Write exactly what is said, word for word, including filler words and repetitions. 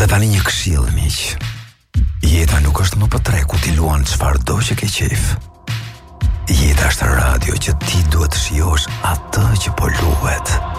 Dhe tani një këshill, miq. Jeta nuk është më për tre ku ti luan çfarëdo që ke qejf. Jeta është radio që ti duhet të shijosh atë që po luhet.